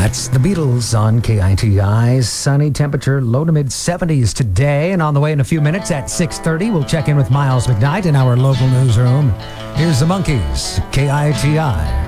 That's the Beatles on KITI. Sunny temperature, low to mid 70s today. And on the way in a few minutes at 6:30, we'll check in with Miles McKnight in our local newsroom. Here's the Monkees, KITI.